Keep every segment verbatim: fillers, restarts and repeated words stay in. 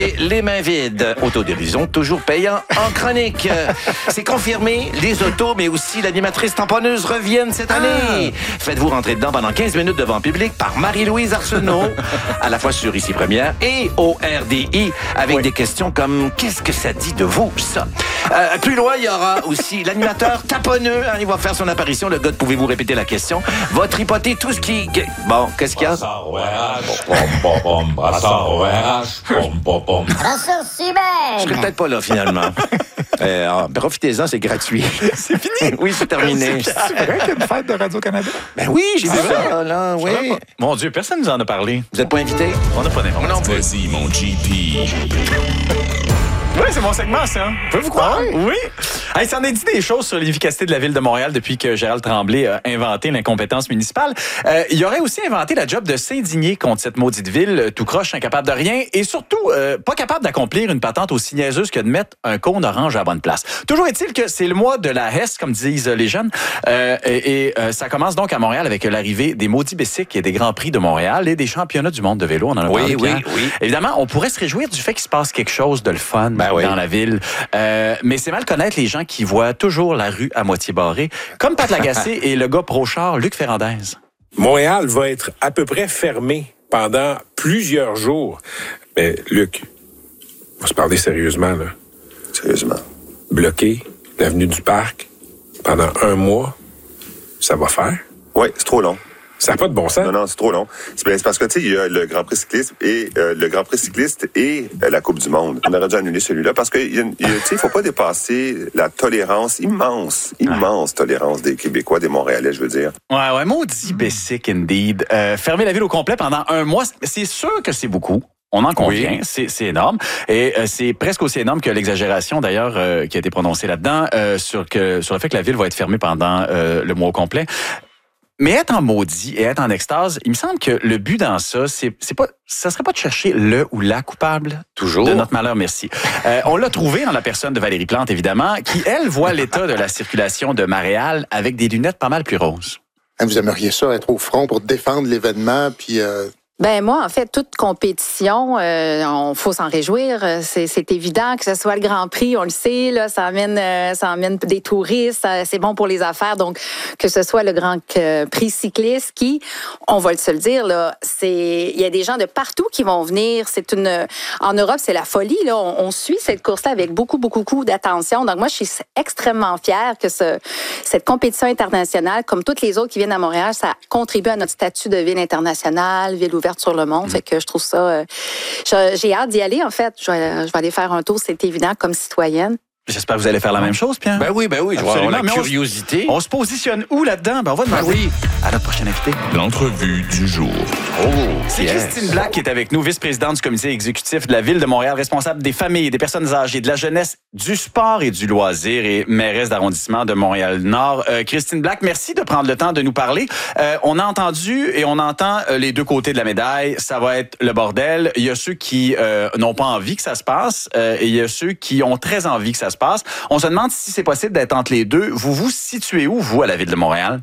Et les mains vides. Autodérision toujours payant en chronique. C'est confirmé, les autos, mais aussi l'animatrice tamponneuse reviennent cette année. Ah. Faites-vous rentrer dedans pendant quinze minutes devant public par Marie-Louise Arsenault, à la fois sur Ici Première et au R D I, avec oui. des questions comme « Qu'est-ce que ça dit de vous, ça? » euh, Plus loin, il y aura aussi l'animateur taponneux. Hein, il va faire son apparition. Le gars, pouvez-vous répéter la question? Va tripoter tout ce qui... Bon, qu'est-ce qu'il y a? Je serai peut-être pas là, finalement. euh, profitez-en, c'est gratuit. C'est fini? Oui, c'est terminé. C'est vrai qu'il y a une fête de Radio-Canada? Ben oui, j'ai vu ça, là, oui. Mon Dieu, personne ne nous en a parlé. Vous n'êtes pas invité? On n'a pas d'informations. Vas-y, mon G P. Oui, c'est mon segment, ça. Pouvez-vous croire? Ah, oui. Hey, ça en est dit des choses sur l'efficacité de la Ville de Montréal depuis que Gérald Tremblay a inventé l'incompétence municipale. Euh, il aurait aussi inventé la job de s'indigner contre cette maudite ville, tout croche, incapable de rien, et surtout, euh, pas capable d'accomplir une patente aussi niaiseuse que de mettre un cône orange à la bonne place. Toujours est-il que c'est le mois de la Hesse, comme disent les jeunes, euh, et, et euh, ça commence donc à Montréal avec l'arrivée des maudits bicycles et des Grands Prix de Montréal et des championnats du monde de vélo. On en a oui, parlé. Oui, hein? oui. Évidemment, on pourrait se réjouir du fait qu'il se passe quelque chose de le fun ben oui. dans la ville. Euh, mais c'est mal connaître les gens qui voient toujours la rue à moitié barrée, comme Pat Lagacé et le gars pro-char, Luc Ferrandez. Montréal va être à peu près fermé pendant plusieurs jours. Mais Luc, on va se parler sérieusement, là. Sérieusement. Bloqué l'avenue du Parc pendant un mois, ça va faire? Oui, c'est trop long. Ça n'a pas de bon sens. Non, non, c'est trop long. C'est parce que, tu sais, il y a le Grand Prix cycliste et euh, le Grand Prix cycliste et euh, la Coupe du Monde. On aurait dû annuler celui-là parce que, tu sais, il ne faut pas dépasser la tolérance immense, immense ouais. tolérance des Québécois, des Montréalais, je veux dire. Ouais, ouais, maudit basic indeed. Euh, fermer la ville au complet pendant un mois, c'est sûr que c'est beaucoup. On en convient, oui. c'est, c'est énorme. Et euh, c'est presque aussi énorme que l'exagération, d'ailleurs, euh, qui a été prononcée là-dedans, euh, sur, que, sur le fait que la ville va être fermée pendant euh, le mois au complet. Mais être en maudit et être en extase, il me semble que le but dans ça, c'est, c'est pas, ça serait pas de chercher le ou la coupable. Toujours. De notre malheur, merci. Euh, on l'a trouvé dans la personne de Valérie Plante, évidemment, qui, elle, voit l'état de la circulation de Montréal avec des lunettes pas mal plus roses. Vous aimeriez ça, être au front pour défendre l'événement, puis... Euh... Ben moi, en fait, toute compétition, euh, on faut s'en réjouir. C'est, c'est évident que ce soit le Grand Prix, on le sait, là, ça amène, euh, ça amène des touristes, c'est bon pour les affaires. Donc, que ce soit le Grand Prix cycliste, qui, on va se le dire, là, c'est, il y a des gens de partout qui vont venir. C'est une, en Europe, c'est la folie. Là, on, on suit cette course-là avec beaucoup, beaucoup, beaucoup d'attention. Donc, moi, je suis extrêmement fière que ce, cette compétition internationale, comme toutes les autres qui viennent à Montréal, ça contribue à notre statut de ville internationale, ville ouverte sur le monde. Mmh. Fait que je trouve ça... Euh, j'ai hâte d'y aller, en fait. Je vais, je vais aller faire un tour, c'est évident, comme citoyenne. J'espère que vous allez faire la même chose, Pierre. Ben oui, ben oui. Je vais avoir la curiosité. On, on se positionne où là-dedans? Ben on va demander ben oui. à notre prochaine invité. L'entrevue du jour. Oh, c'est yes. Christine Black qui est avec nous, vice-présidente du comité exécutif de la Ville de Montréal, responsable des familles, des personnes âgées, de la jeunesse, du sport et du loisir et mairesse d'arrondissement de Montréal-Nord. Euh, Christine Black, merci de prendre le temps de nous parler. Euh, on a entendu et on entend les deux côtés de la médaille. Ça va être le bordel. Il y a ceux qui euh, n'ont pas envie que ça se passe euh, et il y a ceux qui ont très envie que ça se passe. On se demande si c'est possible d'être entre les deux. Vous vous situez où, vous, à la Ville de Montréal?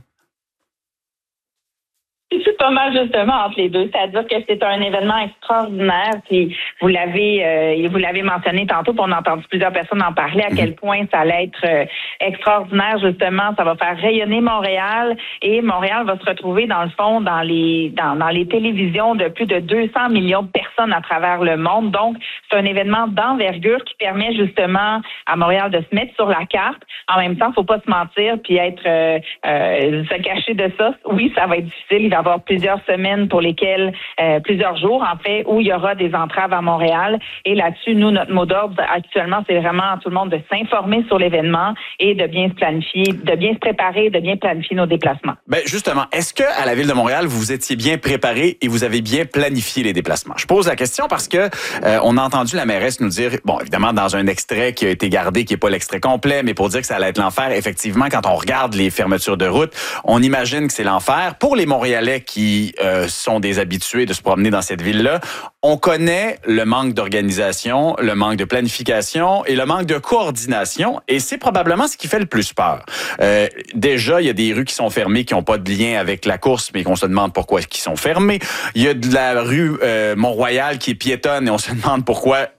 C'est pas mal justement entre les deux. C'est-à-dire que c'est un événement extraordinaire. Puis vous l'avez euh, vous l'avez mentionné tantôt, puis on a entendu plusieurs personnes en parler, à quel point ça allait être euh, extraordinaire, justement. Ça va faire rayonner Montréal et Montréal va se retrouver, dans le fond, dans les dans, dans les télévisions de plus de deux cents millions de personnes à travers le monde. Donc, c'est un événement d'envergure qui permet justement à Montréal de se mettre sur la carte. En même temps, faut pas se mentir puis être euh, euh, se cacher de ça. Oui, ça va être difficile. Il va y avoir plusieurs semaines pour lesquelles, euh, plusieurs jours en fait, où il y aura des entraves à Montréal. Et là-dessus, nous, notre mot d'ordre actuellement, c'est vraiment à tout le monde de s'informer sur l'événement et de bien se planifier, de bien se préparer, de bien planifier nos déplacements. Ben justement, est-ce que à la Ville de Montréal, vous étiez bien préparé et vous avez bien planifié les déplacements? Je pose la question parce que euh, on a entendu la mairesse nous dire, bon, évidemment, dans un extrait qui a été gardé, qui n'est pas l'extrait complet, mais pour dire que ça allait être l'enfer. Effectivement, quand on regarde les fermetures de route, on imagine que c'est l'enfer. Pour les Montréalais qui euh, sont des habitués de se promener dans cette ville-là, on connaît le manque d'organisation, le manque de planification et le manque de coordination, et c'est probablement ce qui fait le plus peur. Euh, déjà, il y a des rues qui sont fermées, qui n'ont pas de lien avec la course, mais qu'on se demande pourquoi ils sont fermées. Il y a de la rue euh, Mont-Royal qui est piétonne et on se demande pourquoi